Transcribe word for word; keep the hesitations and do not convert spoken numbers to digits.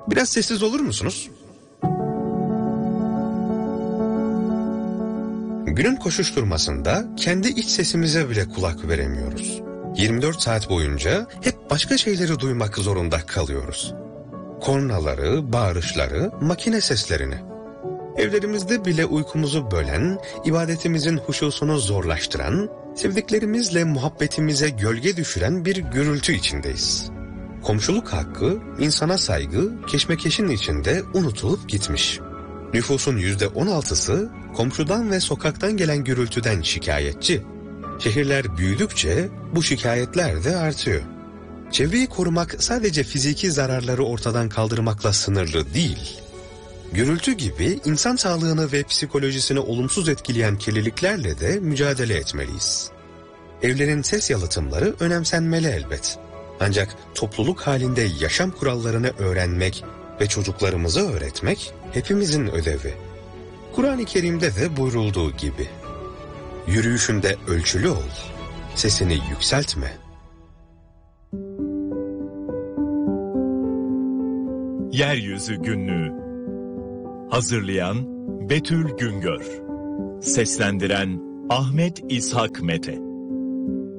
Biraz sessiz olur musunuz? Günün koşuşturmasında kendi iç sesimize bile kulak veremiyoruz. yirmi dört saat boyunca hep başka şeyleri duymak zorunda kalıyoruz. Kornaları, bağırışları, makine seslerini. Evlerimizde bile uykumuzu bölen, ibadetimizin huşusunu zorlaştıran, sevdiklerimizle muhabbetimize gölge düşüren bir gürültü içindeyiz. Komşuluk hakkı, insana saygı, keşmekeşin içinde unutulup gitmiş. Nüfusun yüzde on altısı komşudan ve sokaktan gelen gürültüden şikayetçi. Şehirler büyüdükçe bu şikayetler de artıyor. Çevreyi korumak sadece fiziki zararları ortadan kaldırmakla sınırlı değil. Gürültü gibi insan sağlığını ve psikolojisini olumsuz etkileyen kirliliklerle de mücadele etmeliyiz. Evlerin ses yalıtımları önemsenmeli elbet. Ancak topluluk halinde yaşam kurallarını öğrenmek ve çocuklarımıza öğretmek hepimizin ödevi. Kur'an-ı Kerim'de de buyrulduğu gibi. Yürüyüşünde ölçülü ol, sesini yükseltme. Yeryüzü Günlüğü. Hazırlayan Betül Güngör. Seslendiren Ahmet İshak Mete.